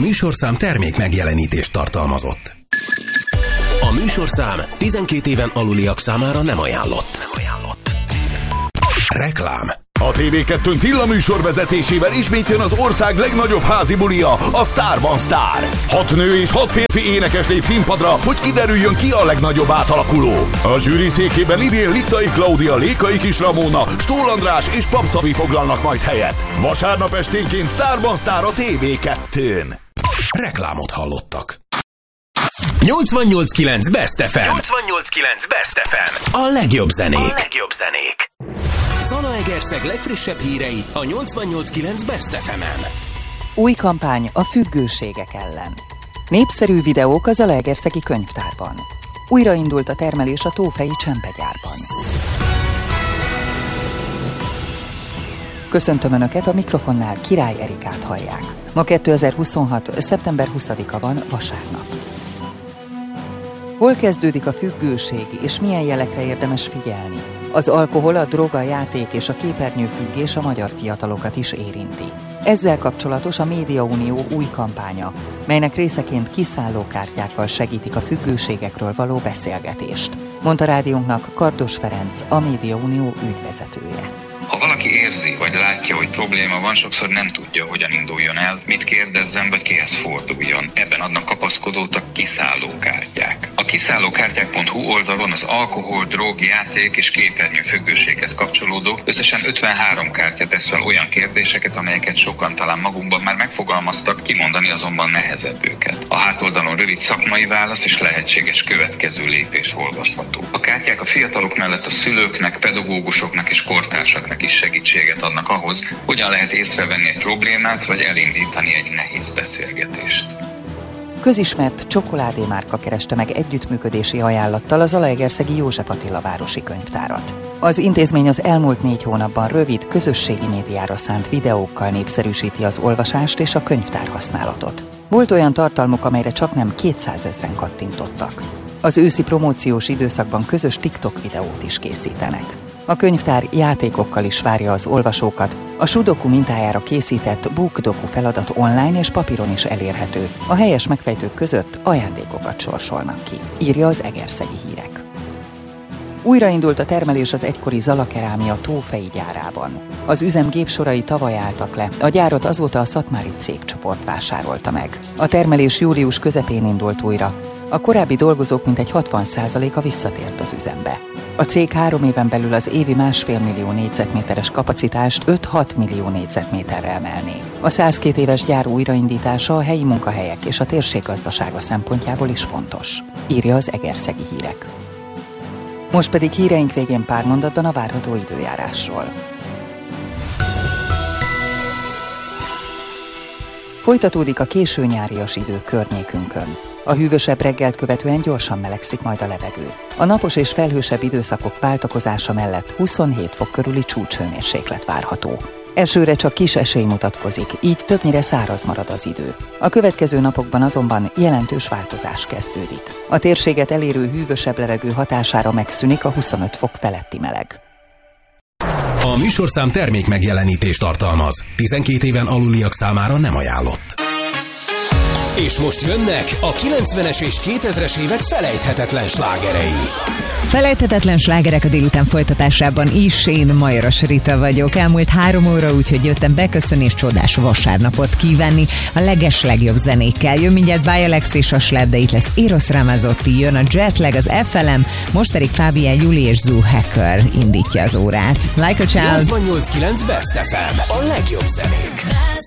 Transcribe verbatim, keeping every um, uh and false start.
műsorszám termék megjelenítést tartalmazott. A műsorszám tizenkét éven aluliak számára nem ajánlott. Nem ajánlott. Reklám. A té vé kettőn Tilla műsor vezetésével ismét jön az ország legnagyobb házi bulia, a Sztárban Sztár. Hat nő és hat férfi énekes lép színpadra, hogy kiderüljön, ki a legnagyobb átalakuló. A zsűri székében idén Littai Klaudia, Lékai Kis Ramóna, Stól András és Pap Szabi foglalnak majd helyet. Vasárnap esténként Sztárban Sztár a té vé kettőn. Reklámot hallottak. nyolcvannyolc kilenc Best ef em. nyolcvannyolc kilenc Best ef em. A legjobb zenék. A legjobb zenék. Zalaegerszeg legfrissebb hírei a nyolcvannyolc kilenc Best ef emen. Új kampány a függőségek ellen. Népszerű videók a Zalaegerszegi könyvtárban. Újraindult a termelés a tófei csempegyárban. Köszöntöm Önöket, a mikrofonnál Király Erikát hallják. Ma kétezer-huszonhat. szeptember huszadika van, vasárnap. Hol kezdődik a függőség, és milyen jelekre érdemes figyelni? Az alkohol, a drog, a játék és a képernyőfüggés a magyar fiatalokat is érinti. Ezzel kapcsolatos a Médiaunió új kampánya, melynek részeként kiszállókártyákkal segítik a függőségekről való beszélgetést, mondta rádiónknak Kardos Ferenc, a Médiaunió ügyvezetője. Ha valaki érzi, vagy látja, hogy probléma van, sokszor nem tudja, hogyan induljon el, mit kérdezzen, vagy kihez forduljon. Ebben adnak kapaszkodót a kiszállókártyák. A kiszállókártyák pont hu oldalon az alkohol, drog, játék és képernyő függőséghez kapcsolódó összesen ötvenhárom kártya tesz fel olyan kérdéseket, amelyeket sokan talán magunkban már megfogalmaztak, kimondani azonban nehezebb őket. A hátoldalon rövid szakmai válasz és lehetséges következő lépés olvasható. A kártyák a fiatalok mellett a szülőknek, pedagógusoknak és kortársaknak is segítséget adnak ahhoz, hogyan lehet észrevenni egy problémát, vagy elindítani egy nehéz beszélgetést. Közismert csokoládémárka kereste meg együttműködési ajánlattal az Zalaegerszegi József Attila városi könyvtárat. Az intézmény az elmúlt négy hónapban rövid, közösségi médiára szánt videókkal népszerűsíti az olvasást és a könyvtár használatot. Volt olyan tartalmuk, amelyre csaknem kétszázezren kattintottak. Az őszi promóciós időszakban közös TikTok videót is készítenek. A könyvtár játékokkal is várja az olvasókat. A Sudoku mintájára készített BookDoku feladat online és papíron is elérhető. A helyes megfejtők között ajándékokat sorsolnak ki, írja az Egerszegi Hírek. Újraindult a termelés az egykori Zalakerámia tófei gyárában. Az üzem gépsorai tavaly álltak le, a gyárat azóta a szatmári cégcsoport vásárolta meg. A termelés július közepén indult újra. A korábbi dolgozók mintegy hatvan százaléka visszatért az üzembe. A cég három éven belül az évi másfél millió négyzetméteres kapacitást öt-hat millió négyzetméterre emelné. A százkét éves gyár újraindítása a helyi munkahelyek és a térség gazdasága szempontjából is fontos, írja az Egerszegi Hírek. Most pedig híreink végén pár mondatban a várható időjárásról. Folytatódik a késő nyárias idő környékünkön. A hűvösebb reggelt követően gyorsan melegszik majd a levegő. A napos és felhősebb időszakok váltakozása mellett huszonhét fok körüli csúcshőmérséklet várható. Elsőre csak kis esély mutatkozik, így többnyire száraz marad az idő. A következő napokban azonban jelentős változás kezdődik. A térséget elérő hűvösebb levegő hatására megszűnik a huszonöt fok feletti meleg. A műsorszám termék megjelenítést tartalmaz. tizenkét éven aluliak számára nem ajánlott. És most jönnek a kilencvenes és kétezres évek felejthetetlen slágerei. Felejthetetlen slágerek a délután folytatásában is. Én Majoros Rita vagyok. Elmúlt három óra, úgyhogy jöttem beköszönni és csodás vasárnapot kívánni a leges legjobb zenékkel. Jön mindjárt By Alex és a Slap, de itt lesz Eros Ramazzotti, jön a Jetlag, az ef el em, most pedig Fabian Juli és Zoo Hacker indítja az órát. Like a child! nyolcvannyolc kilenc Best ef em, a legjobb zenék.